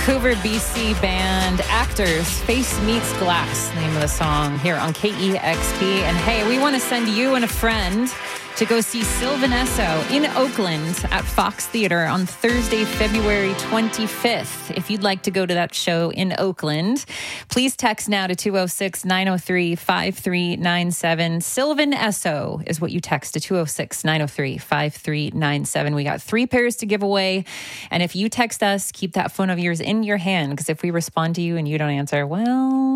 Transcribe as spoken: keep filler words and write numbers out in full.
Vancouver, B C band Actors, Face Meets Glass, name of the song, here on K E X P. And hey, we want to send you and a friend to go see Sylvan Esso in Oakland at Fox Theatre on Thursday, February twenty-fifth. If you'd like to go to that show in Oakland, please text now to two oh six, nine oh three, five three nine seven. Sylvan Esso is what you text to two oh six, nine oh three, five three nine seven. We got three pairs to give away. And if you text us, keep that phone of yours in your hand, because if we respond to you and you don't answer, well,